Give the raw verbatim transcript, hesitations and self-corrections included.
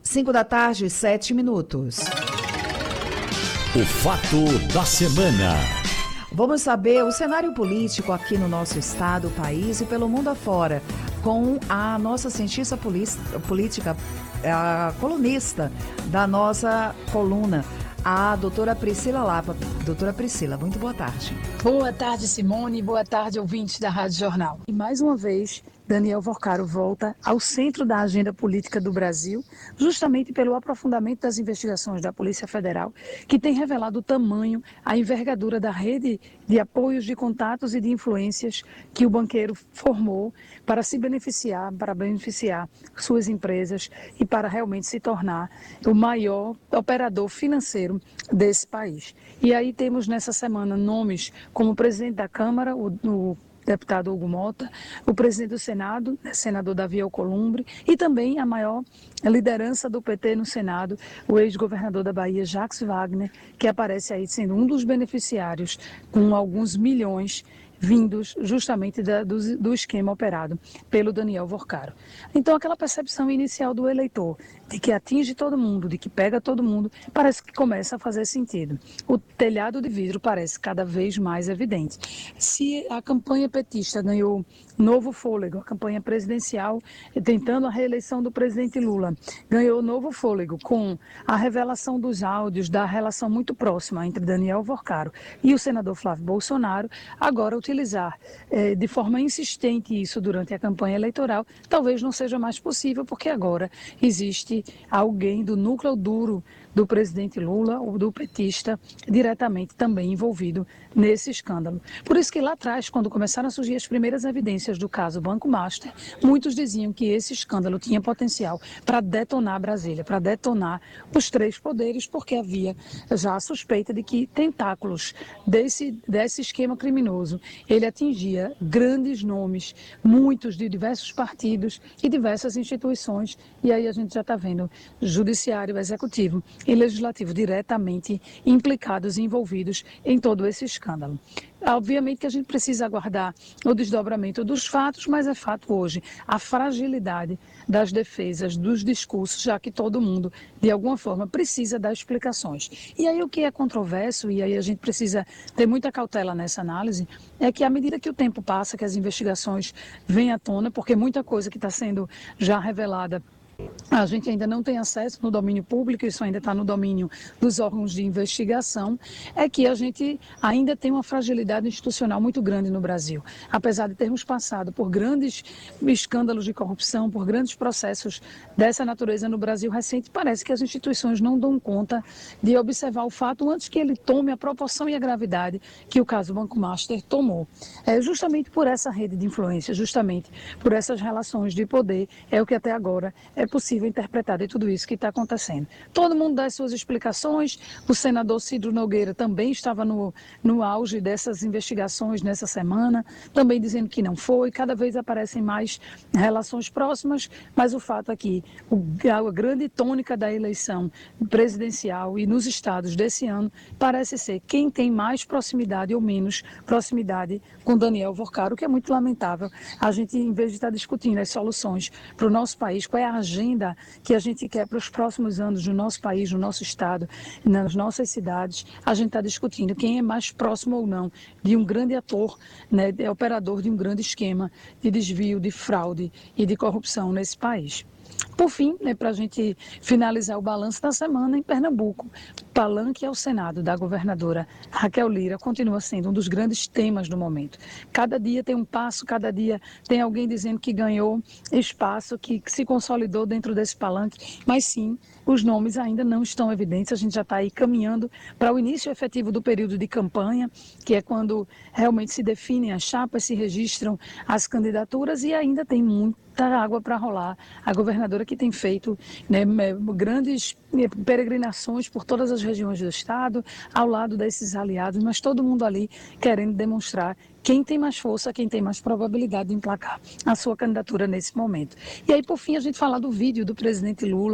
Cinco da tarde, sete minutos. O fato da semana. Vamos saber o cenário político aqui no nosso estado, país e pelo mundo afora, com a nossa cientista política, a colunista da nossa coluna, a doutora Priscila Lapa. Doutora Priscila, muito boa tarde. Boa tarde, Simone. Boa tarde, ouvintes da Rádio Jornal. E mais uma vez, Daniel Vorcaro volta ao centro da agenda política do Brasil, justamente pelo aprofundamento das investigações da Polícia Federal, que tem revelado o tamanho, a envergadura da rede de apoios, de contatos e de influências que o banqueiro formou para se beneficiar, para beneficiar suas empresas e para realmente se tornar o maior operador financeiro desse país. E aí temos nessa semana nomes como o presidente da Câmara, o, o deputado Hugo Mota, o presidente do Senado, senador Davi Alcolumbre, e também a maior liderança do P T no Senado, o ex-governador da Bahia, Jacques Wagner, que aparece aí sendo um dos beneficiários com alguns milhões vindos justamente da, do, do esquema operado pelo Daniel Vorcaro. Então, aquela percepção inicial do eleitor, de que atinge todo mundo, de que pega todo mundo, parece que começa a fazer sentido. O telhado de vidro parece cada vez mais evidente. Se a campanha petista ganhou novo fôlego, a campanha presidencial, tentando a reeleição do presidente Lula, ganhou novo fôlego com a revelação dos áudios da relação muito próxima entre Daniel Vorcaro e o senador Flávio Bolsonaro, agora o utilizar eh, de forma insistente isso durante a campanha eleitoral, talvez não seja mais possível, porque agora existe alguém do núcleo duro do presidente Lula ou do petista diretamente também envolvido nesse escândalo. Por isso que lá atrás, quando começaram a surgir as primeiras evidências do caso Banco Master, muitos diziam que esse escândalo tinha potencial para detonar Brasília, para detonar os três poderes, porque havia já a suspeita de que tentáculos desse, desse esquema criminoso, ele atingia grandes nomes, muitos de diversos partidos e diversas instituições, e aí a gente já está vendo judiciário, executivo e legislativo diretamente implicados e envolvidos em todo esse escândalo. Obviamente que a gente precisa aguardar o desdobramento dos fatos, mas é fato hoje a fragilidade das defesas, dos discursos, já que todo mundo, de alguma forma, precisa dar explicações. E aí o que é controverso, e aí a gente precisa ter muita cautela nessa análise, é que à medida que o tempo passa, que as investigações vêm à tona, porque muita coisa que está sendo já revelada a gente ainda não tem acesso no domínio público, isso ainda está no domínio dos órgãos de investigação, é que a gente ainda tem uma fragilidade institucional muito grande no Brasil. Apesar de termos passado por grandes escândalos de corrupção, por grandes processos dessa natureza no Brasil recente, parece que as instituições não dão conta de observar o fato antes que ele tome a proporção e a gravidade que o caso Banco Master tomou. É justamente por essa rede de influência, justamente por essas relações de poder, é o que até agora é possível interpretar de tudo isso que está acontecendo. Todo mundo dá as suas explicações, o senador Ciro Nogueira também estava no, no auge dessas investigações nessa semana, também dizendo que não foi, cada vez aparecem mais relações próximas, mas o fato é que o, a grande tônica da eleição presidencial e nos estados desse ano parece ser quem tem mais proximidade ou menos proximidade com Daniel Vorcaro, o que é muito lamentável. A gente, em vez de estar discutindo as soluções para o nosso país, qual é a agenda que a gente quer para os próximos anos no nosso país, no nosso estado, nas nossas cidades, a gente está discutindo quem é mais próximo ou não de um grande ator, né, de operador de um grande esquema de desvio, de fraude e de corrupção nesse país. Por fim, né, para a gente finalizar o balanço da semana, em Pernambuco, o palanque ao Senado da governadora Raquel Lira continua sendo um dos grandes temas do momento. Cada dia tem um passo, cada dia tem alguém dizendo que ganhou espaço, que, que se consolidou dentro desse palanque, mas sim, os nomes ainda não estão evidentes, a gente já está aí caminhando para o início efetivo do período de campanha, que é quando realmente se definem as chapas, se registram as candidaturas e ainda tem muito água para rolar. A governadora que tem feito, né, grandes peregrinações por todas as regiões do estado, ao lado desses aliados, mas todo mundo ali querendo demonstrar quem tem mais força, quem tem mais probabilidade de emplacar a sua candidatura nesse momento. E aí, por fim, a gente fala do vídeo do presidente Lula